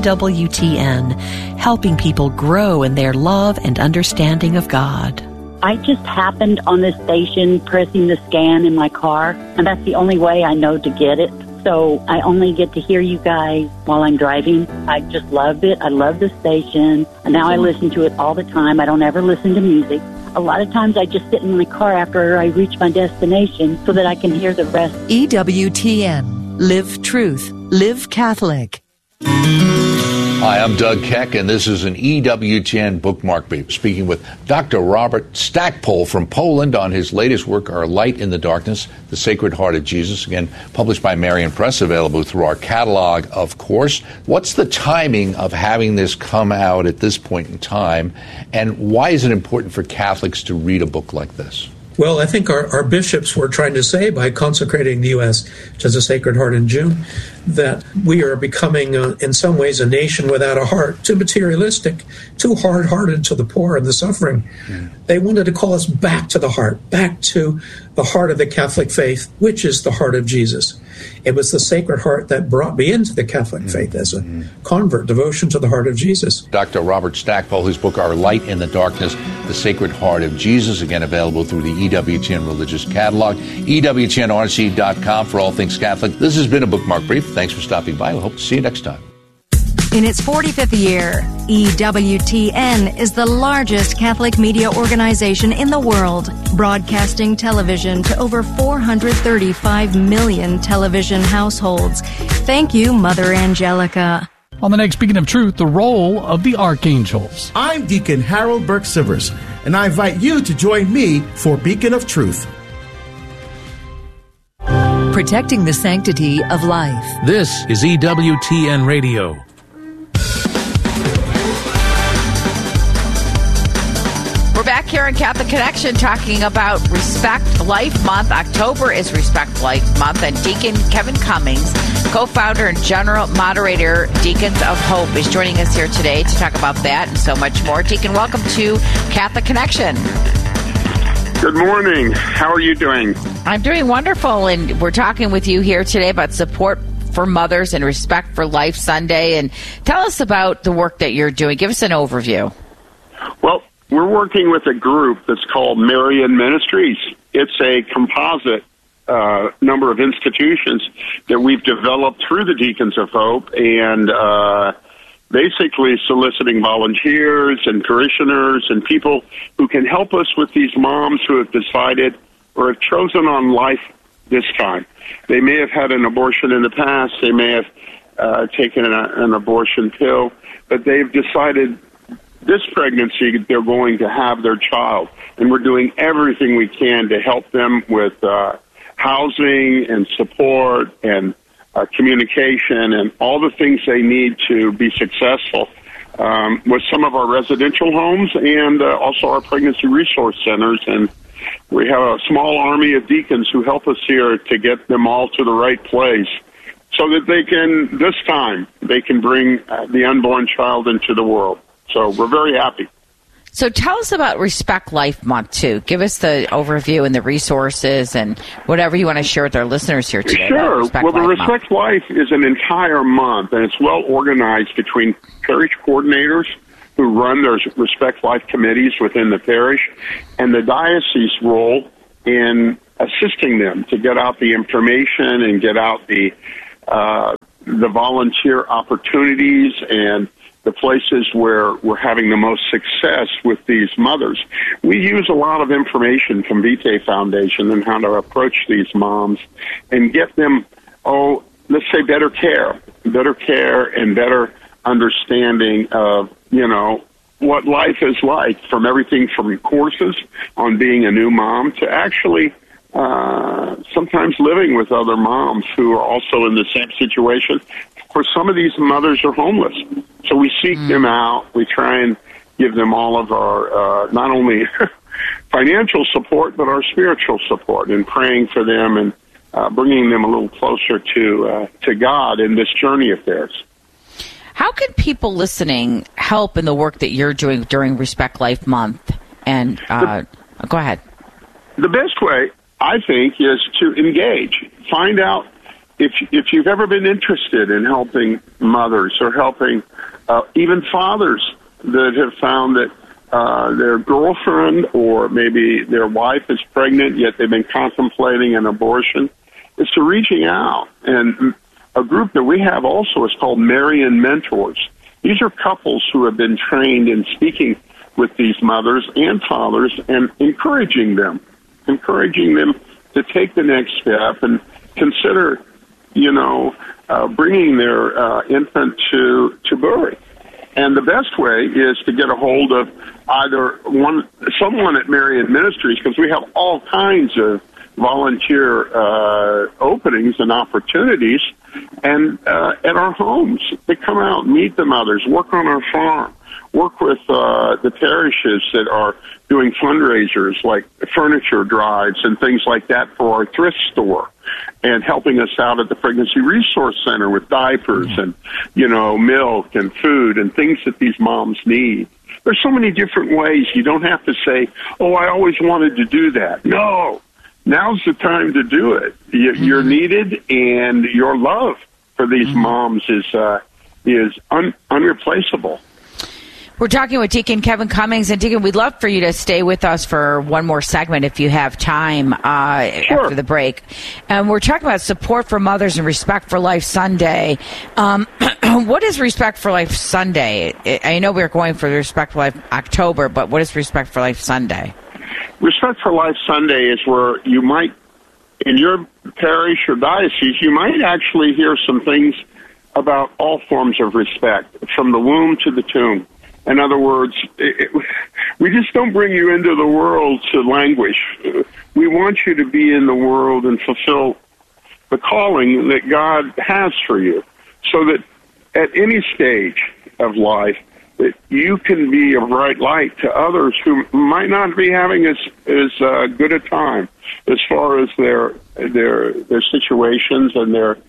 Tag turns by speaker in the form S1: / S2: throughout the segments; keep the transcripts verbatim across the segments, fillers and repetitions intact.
S1: W T N, helping people grow in their love and understanding of God.
S2: I just happened on this station pressing the scan in my car, and that's the only way I know to get it. So I only get to hear you guys while I'm driving. I just love it. I love the station. And now I listen to it all the time. I don't ever listen to music. A lot of times I just sit in my car after I reach my destination so that I can hear the rest.
S3: E W T N. Live Truth. Live Catholic.
S4: Hi, I'm Doug Keck, and this is an E W T N Bookmark Brief, speaking with Doctor Robert Stackpole from Poland on his latest work, Our Light in the Darkness, The Sacred Heart of Jesus, again, published by Marian Press, available through our catalog, of course. What's the timing of having this come out at this point in time, and why is it important for Catholics to read a book like this?
S5: Well, I think our, our bishops were trying to say by consecrating the U S to the Sacred Heart in June that we are becoming, uh, in some ways, a nation without a heart, too materialistic, too hard-hearted to the poor and the suffering. Mm. They wanted to call us back to the heart, back to the heart of the Catholic faith, which is the heart of Jesus. It was the Sacred Heart that brought me into the Catholic mm. faith as a mm. convert, devotion to the heart of Jesus.
S4: Doctor Robert Stackpole, his book, Our Light in the Darkness, The Sacred Heart of Jesus, again, available through the E W T N Religious Catalog, E W T N R C dot com for all things Catholic. This has been a Bookmark Brief. Thanks for stopping by. We hope to see you next time.
S3: In its forty-fifth year, E W T N is the largest Catholic media organization in the world, broadcasting television to over four hundred thirty-five million television households. Thank you, Mother Angelica.
S6: On the next Beacon of Truth, the role of the archangels.
S7: I'm Deacon Harold Burke-Sivers, and I invite you to join me for Beacon of Truth.
S3: Protecting the sanctity of life.
S8: This is E W T N Radio.
S9: We're back here in Catholic Connection talking about Respect Life Month. October is Respect Life Month, and Deacon Kevin Cummings, co-founder and general moderator, Deacons of Hope, is joining us here today to talk about that and so much more. Deacon, welcome to Catholic Connection.
S10: Good morning. How are you doing?
S9: I'm doing wonderful, and we're talking with you here today about support for mothers and Respect for Life Sunday. And tell us about the work that you're doing. Give us an overview.
S10: Well, we're working with a group that's called Marian Ministries. It's a composite uh, number of institutions that we've developed through the Deacons of Hope, and uh, basically soliciting volunteers and parishioners and people who can help us with these moms who have decided or have chosen on life this time. They may have had an abortion in the past. They may have uh, taken a, an abortion pill, but they've decided this pregnancy they're going to have their child. And we're doing everything we can to help them with uh, housing and support and Uh, communication and all the things they need to be successful um, with some of our residential homes and uh, also our pregnancy resource centers. And we have a small army of deacons who help us here to get them all to the right place so that they can, this time, they can bring uh, the unborn child into the world. So we're very happy.
S9: So tell us about Respect Life Month, too. Give us the overview and the resources and whatever you want to share with our listeners here today.
S10: Sure. Well, the Respect Life is an entire month, and it's well organized between parish coordinators who run their Respect Life committees within the parish and the diocese role in assisting them to get out the information and get out the uh, the volunteer opportunities and the places where we're having the most success with these mothers. We use a lot of information from Vitae Foundation on how to approach these moms and get them, oh, let's say better care, better care and better understanding of, you know, what life is like, from everything from courses on being a new mom to actually uh, sometimes living with other moms who are also in the same situation. For some of these mothers are homeless. So we seek mm. them out. We try and give them all of our, uh, not only financial support, but our spiritual support, and praying for them and uh, bringing them a little closer to uh, to God in this journey of theirs.
S9: How can people listening help in the work that you're doing during Respect Life Month? And uh, the, go ahead.
S10: The best way, I think, is to engage. Find out if if you've ever been interested in helping mothers or helping uh, even fathers that have found that uh, their girlfriend or maybe their wife is pregnant, yet they've been contemplating an abortion, is to reaching out. And a group that we have also is called Marian Mentors. These are couples who have been trained in speaking with these mothers and fathers and encouraging them, encouraging them to take the next step and consider, you know, uh, bringing their uh, infant to, to birth. And the best way is to get a hold of either one, someone at Marian Ministries, because we have all kinds of volunteer uh, openings and opportunities, and uh, at our homes. They come out, meet the mothers, work on our farm, work with uh, the parishes that are doing fundraisers like furniture drives and things like that for our thrift store, and helping us out at the Pregnancy Resource Center with diapers and, you know, milk and food and things that these moms need. There's so many different ways. You don't have to say, oh, I always wanted to do that. No. Now's the time to do it. You're needed, and your love for these moms is uh, is un- unreplaceable.
S9: We're talking with Deacon Kevin Cummings. And, Deacon, we'd love for you to stay with us for one more segment if you have time uh,
S10: sure.
S9: after the break. And we're talking about Support for Mothers and Respect for Life Sunday. Um, what is Respect for Life Sunday? I know we're going for Respect for Life October, but what is Respect for Life Sunday?
S10: Respect for Life Sunday is where you might, in your parish or diocese, you might actually hear some things about all forms of respect, from the womb to the tomb. In other words, it, it, we just don't bring you into the world to languish. We want you to be in the world and fulfill the calling that God has for you, so that at any stage of life, that you can be a bright light to others who might not be having as as uh, good a time as far as their their their situations and their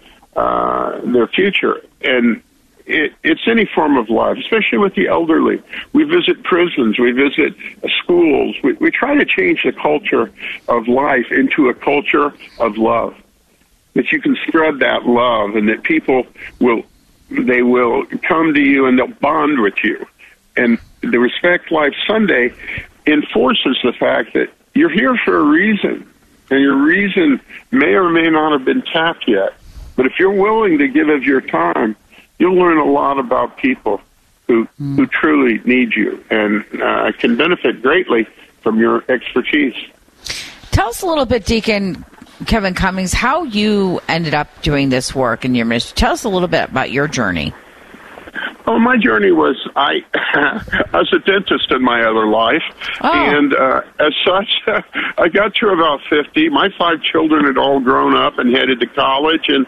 S10: uh, their future. And it, it's any form of life, especially with the elderly. We visit prisons, we visit schools. We, we try to change the culture of life into a culture of love. That you can spread that love, and that people will. They will come to you and they'll bond with you. And the Respect Life Sunday enforces the fact that you're here for a reason, and your reason may or may not have been tapped yet. But if you're willing to give of your time, you'll learn a lot about people who mm. who truly need you and uh, can benefit greatly from your expertise.
S9: Tell us a little bit, Deacon Kevin Cummings, how you ended up doing this work in your ministry. Tell us a little bit about your journey.
S10: Oh, my journey was I, I was a dentist in my other life, oh. and uh, as such, I got to about fifty. My five children had all grown up and headed to college, and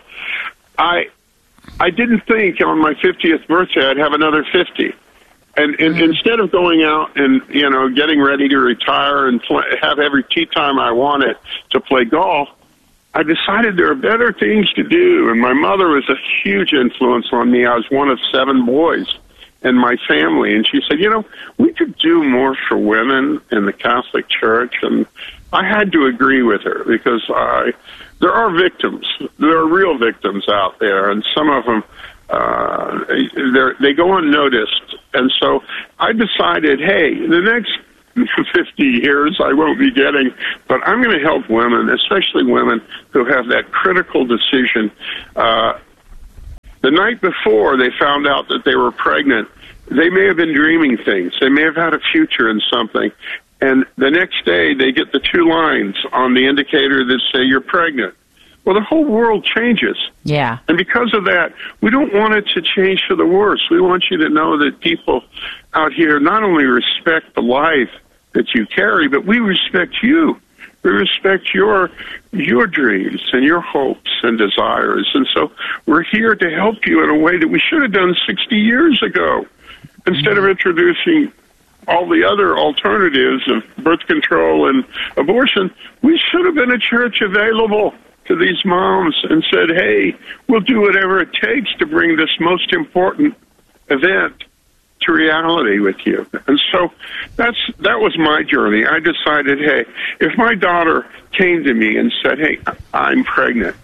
S10: I I didn't think on my fiftieth birthday I'd have another fifty. And, and mm-hmm. instead of going out and, you know, getting ready to retire and play, have every tea time I wanted to play golf, I decided there are better things to do. And my mother was a huge influence on me. I was one of seven boys in my family. And she said, you know, we could do more for women in the Catholic Church. And I had to agree with her, because I, there are victims. There are real victims out there. And some of them, uh, they go unnoticed. And so I decided, hey, the next fifty years I won't be getting, but I'm going to help women, especially women who have that critical decision. Uh, the night before they found out that they were pregnant, they may have been dreaming things. They may have had a future in something. And the next day they get the two lines on the indicator that say you're pregnant. Well, the whole world changes.
S9: Yeah.
S10: And because of that, we don't want it to change for the worse. We want you to know that people out here not only respect the life that you carry, but we respect you. We respect your your dreams and your hopes and desires. And so we're here to help you in a way that we should have done sixty years ago. Instead of introducing all the other alternatives of birth control and abortion, we should have been a church available to these moms and said, hey, we'll do whatever it takes to bring this most important event to reality with you. And so that's that was my journey. I decided, hey, if my daughter came to me and said, hey, I'm pregnant,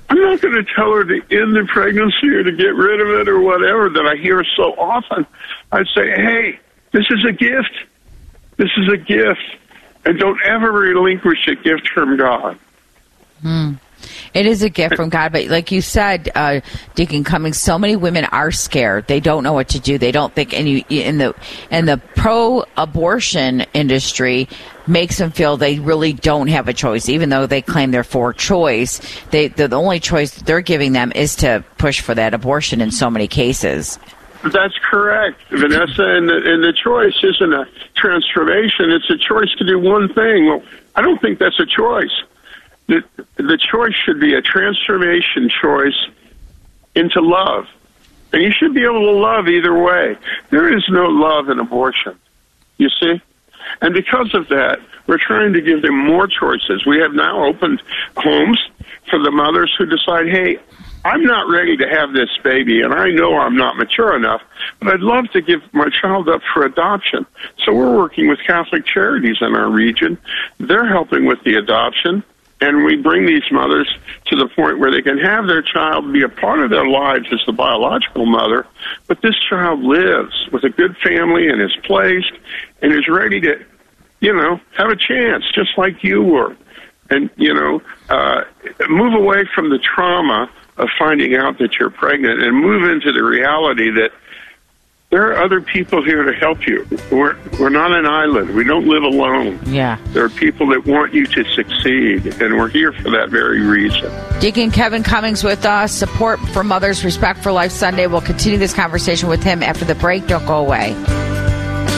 S10: I'm not going to tell her to end the pregnancy or to get rid of it or whatever that I hear so often. I'd say, hey, this is a gift. This is a gift. And don't ever relinquish a gift from God.
S9: Hmm. It is a gift from God, but like you said, uh, Deacon Cummings, so many women are scared. They don't know what to do. They don't think, and you, in the and the pro-abortion industry makes them feel they really don't have a choice, even though they claim they're for choice. They the, the only choice they're giving them is to push for that abortion in so many cases.
S10: That's correct, Vanessa, and the, and the choice isn't a transformation. It's a choice to do one thing. Well, I don't think that's a choice. The, the choice should be a transformation choice into love. And you should be able to love either way. There is no love in abortion, you see? And because of that, we're trying to give them more choices. We have now opened homes for the mothers who decide, hey, I'm not ready to have this baby, and I know I'm not mature enough, but I'd love to give my child up for adoption. So we're working with Catholic Charities in our region. They're helping with the adoption. And we bring these mothers to the point where they can have their child be a part of their lives as the biological mother, but this child lives with a good family and is placed and is ready to, you know, have a chance, just like you were. And, you know, uh, move away from the trauma of finding out that you're pregnant and move into the reality that there are other people here to help you. We're we're not an island. We don't live alone.
S9: Yeah.
S10: There are people that want you to succeed, and we're here for that very reason.
S9: Deacon Kevin Cummings with us. Support for Mothers, Respect for Life Sunday. We'll continue this conversation with him after the break. Don't go away.